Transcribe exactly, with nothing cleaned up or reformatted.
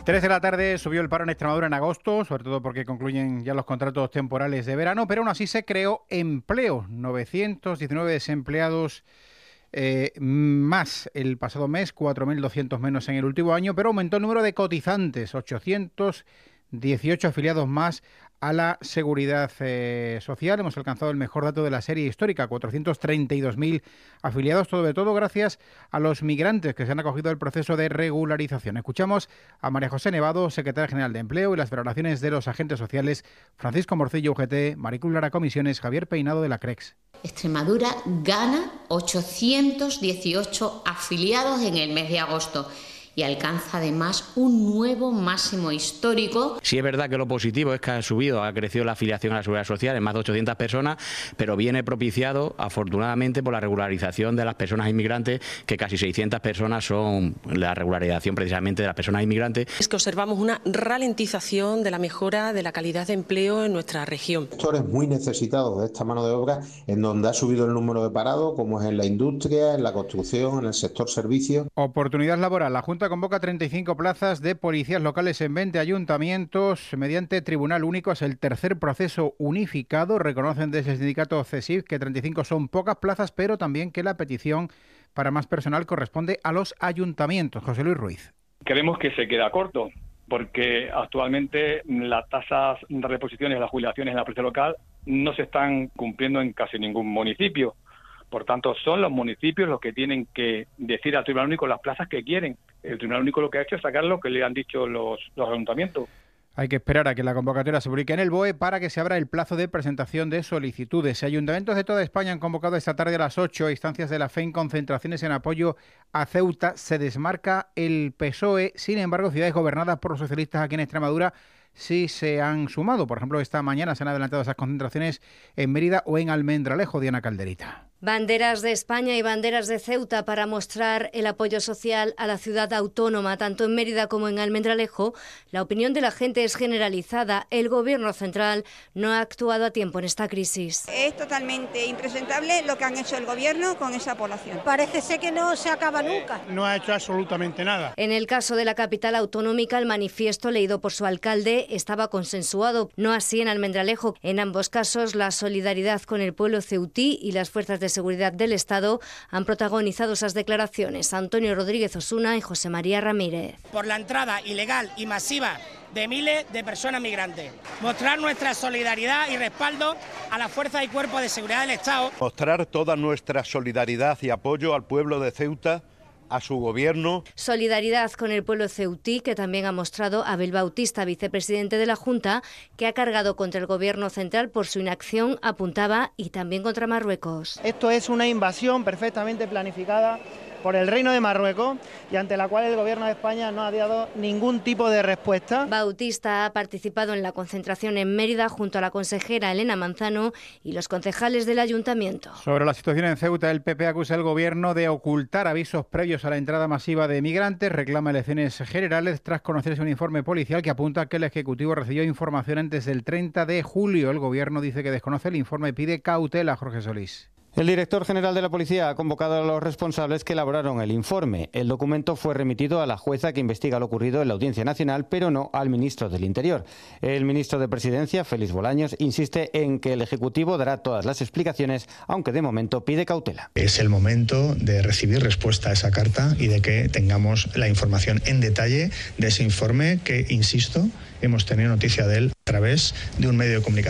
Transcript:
Tres de la tarde subió el paro en Extremadura en agosto, sobre todo porque concluyen ya los contratos temporales de verano, pero aún así se creó empleo. novecientos diecinueve desempleados eh, más el pasado mes, cuatro mil doscientos menos en el último año, pero aumentó el número de cotizantes, ochocientos dieciocho afiliados más a la Seguridad eh, Social. Hemos alcanzado el mejor dato de la serie histórica, cuatrocientos treinta y dos mil afiliados, sobre todo gracias a los migrantes que se han acogido al proceso de regularización. Escuchamos a María José Nevado, secretaria general de Empleo, y las valoraciones de los agentes sociales, Francisco Morcillo, U G T, Maricruz Lara, Comisiones, Javier Peinado, de la CREX. Extremadura gana ochocientos dieciocho afiliados en el mes de agosto y alcanza además un nuevo máximo histórico. Sí es verdad que lo positivo es que ha subido, ha crecido la afiliación a la Seguridad Social en más de ochocientas personas, pero viene propiciado afortunadamente por la regularización de las personas inmigrantes, que casi seiscientas personas son la regularización precisamente de las personas inmigrantes. Es que observamos una ralentización de la mejora de la calidad de empleo en nuestra región. Sectores muy necesitados de esta mano de obra, en donde ha subido el número de parados, como es en la industria, en la construcción, en el sector servicios. Oportunidad laboral. La Junta convoca treinta y cinco plazas de policías locales en veinte ayuntamientos mediante tribunal único. Es el tercer proceso unificado. Reconocen desde el sindicato C E S I F que treinta y cinco son pocas plazas, pero también que la petición para más personal corresponde a los ayuntamientos. José Luis Ruiz. Creemos que se queda corto, porque actualmente las tasas de reposiciones de las jubilaciones en la policía local no se están cumpliendo en casi ningún municipio. Por tanto, son los municipios los que tienen que decir al Tribunal Único las plazas que quieren. El Tribunal Único lo que ha hecho es sacar lo que le han dicho los, los ayuntamientos. Hay que esperar a que la convocatoria se publique en el B O E para que se abra el plazo de presentación de solicitudes. Ayuntamientos de toda España han convocado esta tarde a las ocho instancias de la F E en concentraciones en apoyo a Ceuta. Se desmarca el P S O E. Sin embargo, ciudades gobernadas por los socialistas aquí en Extremadura sí se han sumado. Por ejemplo, esta mañana se han adelantado esas concentraciones en Mérida o en Almendralejo. Diana Calderita. Banderas de España y banderas de Ceuta para mostrar el apoyo social a la ciudad autónoma, tanto en Mérida como en Almendralejo. La opinión de la gente es generalizada. El Gobierno central no ha actuado a tiempo en esta crisis. Es totalmente impresentable lo que han hecho el Gobierno con esa población. Parece ser que no se acaba nunca. No ha hecho absolutamente nada. En el caso de la capital autonómica, el manifiesto leído por su alcalde estaba consensuado, no así en Almendralejo. En ambos casos, la solidaridad con el pueblo ceutí y las fuerzas de seguridad del Estado han protagonizado esas declaraciones. Antonio Rodríguez Osuna y José María Ramírez. Por la entrada ilegal y masiva de miles de personas migrantes. Mostrar nuestra solidaridad y respaldo a las fuerzas y cuerpos de seguridad del Estado. Mostrar toda nuestra solidaridad y apoyo al pueblo de Ceuta, a su gobierno. Solidaridad con el pueblo ceutí, que también ha mostrado Abel Bautista, vicepresidente de la Junta, que ha cargado contra el Gobierno central por su inacción, apuntaba, y también contra Marruecos. Esto es una invasión perfectamente planificada por el Reino de Marruecos y ante la cual el Gobierno de España no ha dado ningún tipo de respuesta. Bautista ha participado en la concentración en Mérida junto a la consejera Elena Manzano y los concejales del Ayuntamiento. Sobre la situación en Ceuta, el P P acusa al Gobierno de ocultar avisos previos a la entrada masiva de migrantes, reclama elecciones generales tras conocerse un informe policial que apunta que el Ejecutivo recibió información antes del treinta de julio. El Gobierno dice que desconoce el informe y pide cautela. Jorge Solís. El director general de la Policía ha convocado a los responsables que elaboraron el informe. El documento fue remitido a la jueza que investiga lo ocurrido en la Audiencia Nacional, pero no al ministro del Interior. El ministro de Presidencia, Félix Bolaños, insiste en que el Ejecutivo dará todas las explicaciones, aunque de momento pide cautela. Es el momento de recibir respuesta a esa carta y de que tengamos la información en detalle de ese informe que, insisto, hemos tenido noticia de él a través de un medio de comunicación.